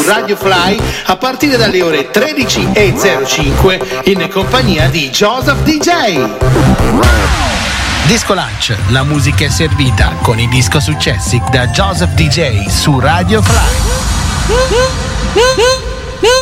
Radio Fly a partire dalle ore 13:05 in compagnia di Joseph DJ. Disco Lunch, la musica è servita con i disco successi da Joseph DJ su Radio Fly.